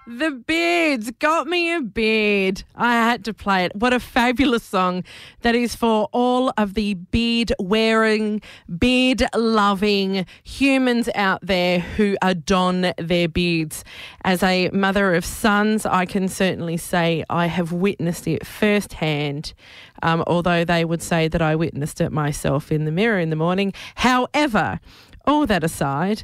The Beards, Got Me a Beard. I had to play it. What a fabulous song that is for all of the beard-wearing, beard-loving humans out there who adorn their beards. As a mother of sons, I can certainly say I have witnessed it firsthand, although they would say that I witnessed it myself in the mirror in the morning. However, all that aside,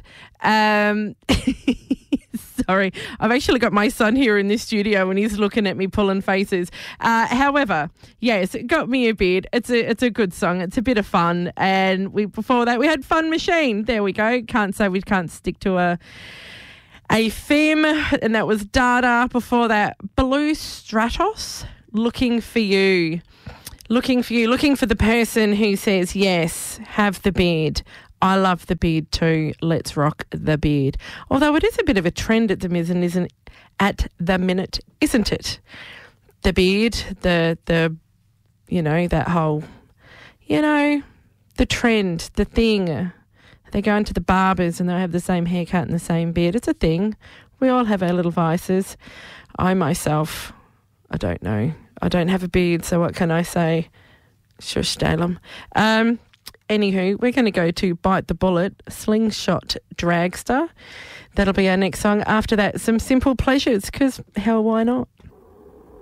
sorry, I've actually got my son here in this studio and he's looking at me pulling faces. However, yes, it Got Me a Beard. It's a good song. It's a bit of fun. And before that we had Fun Machine. There we go. Can't say we can't stick to a theme. And that was Dada. Before that, Blue Stratos, Looking for You. Looking for you. Looking for the person who says, yes, have the beard. I love the beard too. Let's rock the beard. Although it is a bit of a trend at the minute, isn't it? The beard, the that whole, the trend, the thing. They go into the barbers and they have the same haircut and the same beard. It's a thing. We all have our little vices. I myself, I don't know. I don't have a beard, so what can I say? Shush, Dalem. Anywho, we're going to go to Bite the Bullet, Slingshot Dragster. That'll be our next song. After that, some Simple Pleasures, because hell, why not?